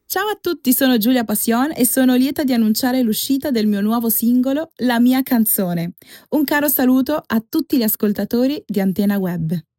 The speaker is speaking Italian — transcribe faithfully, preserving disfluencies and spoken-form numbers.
Ciao a tutti, sono Giulia Passion e sono lieta di annunciare l'uscita del mio nuovo singolo La mia canzone. Un caro saluto a tutti gli ascoltatori di Antena Web.